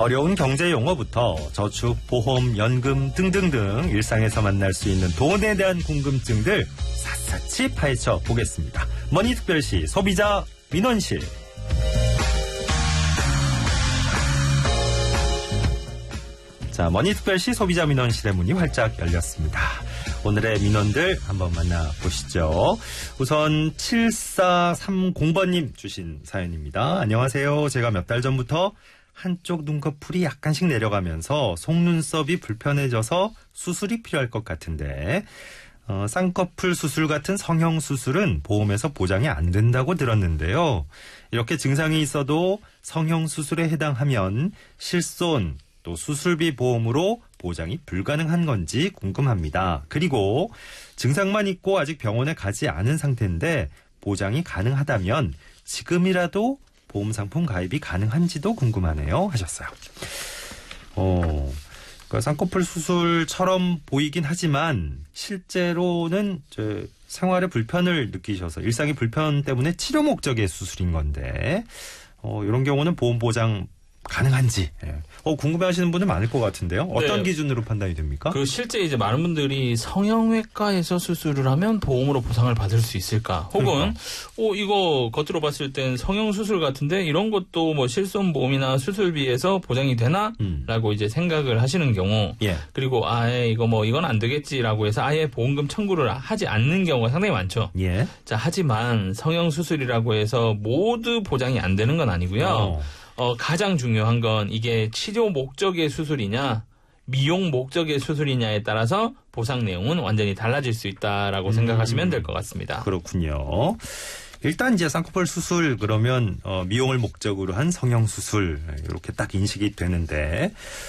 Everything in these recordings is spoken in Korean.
어려운 경제 용어부터 저축, 보험, 연금 등등등 일상에서 만날 수 있는 돈에 대한 궁금증들 샅샅이 파헤쳐 보겠습니다. 머니특별시 소비자 민원실. 자, 머니특별시 소비자 민원실의 문이 활짝 열렸습니다. 오늘의 민원들 한번 만나보시죠. 우선 7430번님 주신 사연입니다. 안녕하세요. 제가 몇 달 전부터 한쪽 눈꺼풀이 약간씩 내려가면서 속눈썹이 불편해져서 수술이 필요할 것 같은데 쌍꺼풀 수술 같은 성형 수술은 보험에서 보장이 안 된다고 들었는데요. 이렇게 증상이 있어도 성형 수술에 해당하면 실손 또 수술비 보험으로 보장이 불가능한 건지 궁금합니다. 그리고 증상만 있고 아직 병원에 가지 않은 상태인데 보장이 가능하다면 지금이라도 보험 상품 가입이 가능한지도 궁금하네요. 하셨어요. 그러니까 쌍꺼풀 수술처럼 보이긴 하지만 실제로는 생활에 불편을 느끼셔서 일상의 불편 때문에 치료 목적의 수술인 건데 이런 경우는 보험 보장 가능한지 궁금해하시는 분들 많을 것 같은데요. 어떤 기준으로 판단이 됩니까? 실제 이제 많은 분들이 성형외과에서 수술을 하면 보험으로 보상을 받을 수 있을까? 혹은 이거 겉으로 봤을 땐 성형 수술 같은데 이런 것도 뭐 실손보험이나 수술비에서 보장이 되나? 라고 이제 생각을 하시는 경우, 그리고 이건 안 되겠지라고 해서 아예 보험금 청구를 하지 않는 경우가 상당히 많죠. 자, 하지만 성형 수술이라고 해서 모두 보장이 안 되는 건 아니고요. 가장 중요한 건 이게 치료 목적의 수술이냐, 미용 목적의 수술이냐에 따라서 보상 내용은 완전히 달라질 수 있다라고 생각하시면 될 것 같습니다. 그렇군요. 일단 이제 쌍꺼풀 수술 그러면 미용을 목적으로 한 성형 수술 이렇게 딱 인식이 되는데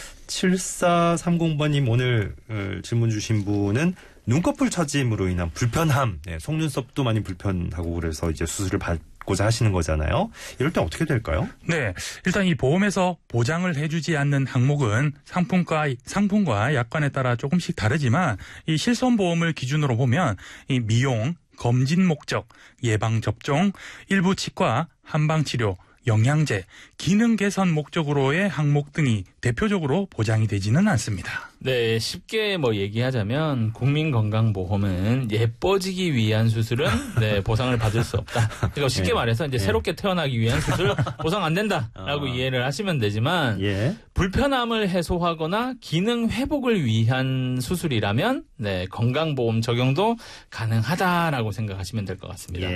7430번님 오늘 질문 주신 분은 눈꺼풀 처짐으로 인한 불편함, 속눈썹도 많이 불편하고 그래서 이제 수술을 받고자 하시는 거잖아요. 이럴 때 어떻게 될까요? 네, 일단 이 보험에서 보장을 해주지 않는 항목은 상품과 약관에 따라 조금씩 다르지만 이 실손보험을 기준으로 보면 이 미용, 검진 목적, 예방접종, 일부 치과, 한방치료, 영양제, 기능 개선 목적으로의 항목 등이 대표적으로 보장이 되지는 않습니다. 네, 쉽게 얘기하자면 국민건강보험은 예뻐지기 위한 수술은 보상을 받을 수 없다. 그러니까 쉽게 말해서 이제 새롭게 태어나기 위한 수술 보상 안 된다라고 이해를 하시면 되지만 불편함을 해소하거나 기능 회복을 위한 수술이라면 건강보험 적용도 가능하다라고 생각하시면 될 것 같습니다.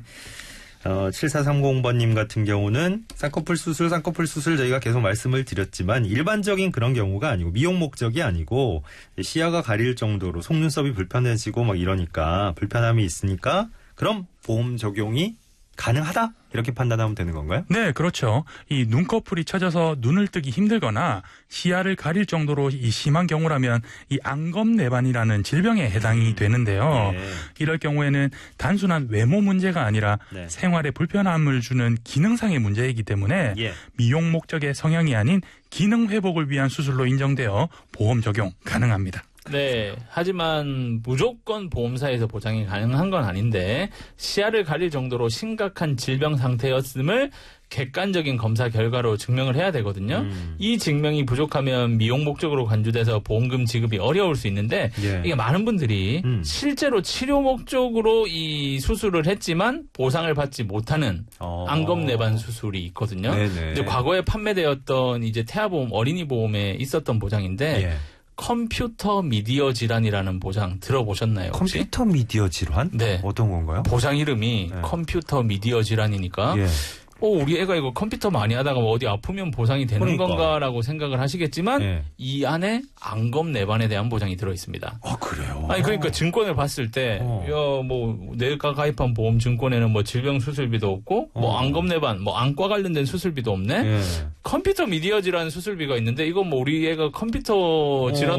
7430번님 같은 경우는 쌍꺼풀 수술 저희가 계속 말씀을 드렸지만 일반적인 그런 경우가 아니고 미용 목적이 아니고 시야가 가릴 정도로 속눈썹이 불편해지고 막 이러니까 불편함이 있으니까 그럼 보험 적용이 가능하다? 이렇게 판단하면 되는 건가요? 네, 그렇죠. 이 눈꺼풀이 처져서 눈을 뜨기 힘들거나 시야를 가릴 정도로 이 심한 경우라면 이 안검내반이라는 질병에 해당이 되는데요. 이럴 경우에는 단순한 외모 문제가 아니라 생활에 불편함을 주는 기능상의 문제이기 때문에 미용 목적의 성형이 아닌 기능 회복을 위한 수술로 인정되어 보험 적용 가능합니다. 네, 하지만 무조건 보험사에서 보장이 가능한 건 아닌데 시야를 가릴 정도로 심각한 질병 상태였음을 객관적인 검사 결과로 증명을 해야 되거든요. 이 증명이 부족하면 미용 목적으로 간주돼서 보험금 지급이 어려울 수 있는데 이게 많은 분들이 실제로 치료 목적으로 이 수술을 했지만 보상을 받지 못하는 안검내반 수술이 있거든요. 이제 과거에 판매되었던 이제 태아보험, 어린이 보험에 있었던 보장인데 컴퓨터 미디어 질환이라는 보장 들어보셨나요? 혹시? 컴퓨터 미디어 질환? 네. 어떤 건가요? 보장 이름이 컴퓨터 미디어 질환이니까 우리 애가 이거 컴퓨터 많이 하다가 어디 아프면 보상이 되는 건가라고 생각을 하시겠지만 이 안에 안검내반에 대한 보장이 들어있습니다. 아, 그래요? 아니 그러니까 증권을 봤을 때 내가 가입한 보험 증권에는 질병 수술비도 없고 안검내반 안과 관련된 수술비도 없네. 컴퓨터 미디어 질환 수술비가 있는데 이건 우리 애가 컴퓨터 질환